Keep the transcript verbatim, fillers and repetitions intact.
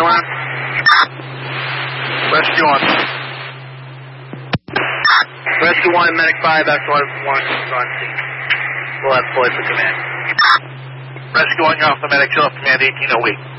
on. Rescue on. Rescue one, Medic five, X one, one, on scene. We'll have deployed for command. Rescue one, you're off the medic, show up command eighteen oh eight.